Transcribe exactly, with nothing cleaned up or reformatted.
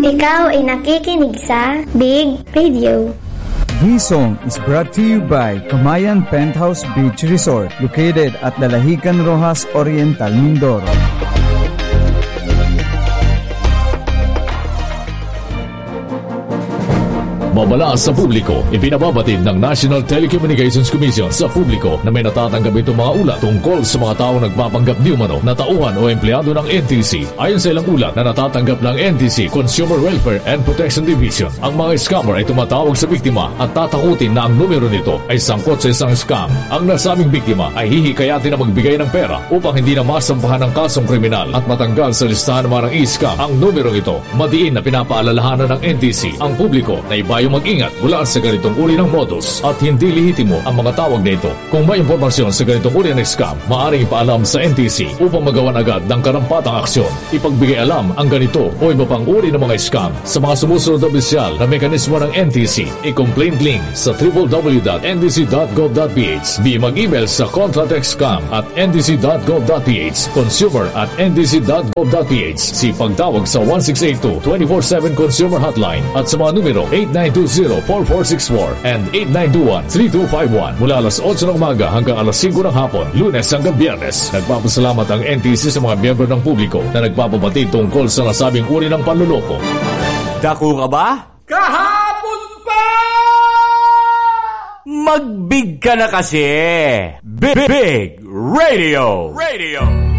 Ikaw ay nakikinig sa Big Radio. This song is brought to you by Kamayan Penthouse Beach Resort, located at Dalahican Rojas Oriental, Mindoro. Babala sa publiko, ipinababatid ng National Telecommunications Commission sa publiko na may natatanggap itong mga ulat tungkol sa mga taong nagpapanggap di umano na tauhan o empleyado ng N T C. Ayon sa ilang ulat na natatanggap ng N T C Consumer Welfare and Protection Division, ang mga scammer ay tumatawag sa biktima at tatakutin na ang numero nito ay sangkot sa isang scam. Ang nasabing biktima ay hihikayatin na magbigay ng pera upang hindi na masampahan ng kasong kriminal at matanggal sa listahan ng mga e-scam. Ang numero ito, madiin na pinapaalalahanan ng N T C ang publiko na iba yung mag-ingat mula sa ganitong uri ng modus at hindi lihitimo ang mga tawag na ito. Kung may impormasyon sa ganitong uri ng scam, maaaring ipaalam sa N T C upang magawan agad ng karampatang aksyon. Ipagbigay alam ang ganito o iba pang uri ng mga scam sa mga sumusunod na opisyal na mekanismo ng N T C. I-complaint link sa w w w dot n t c dot gov dot p h. Di mag-email sa contratexcam at n t c dot gov dot p h, consumer at n t c dot gov dot p h. Si pagtawag sa one six eight two, two four seven Consumer Hotline at sa mga numero eight nine two zero, four four six four and eight nine two one, three two five one mula alas otso ng umaga hanggang alas singko ng hapon, Lunes hanggang Biyernes. Nagpapasalamat ang N T C sa mga miyembro ng publiko na nagpapabatid tungkol sa nasabing uri ng panluloko. Dako ka ba? Kahapon pa! Magbig ka na kasi! Big, Big Radio! Radio!